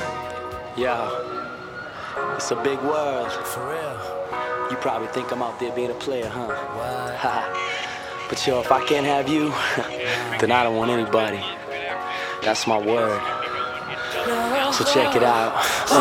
Yeah, it's a big world. For real. You probably think I'm out there being a player, huh? What? But yo, if I can't have you, then I don't want anybody. That's my word. So check it out.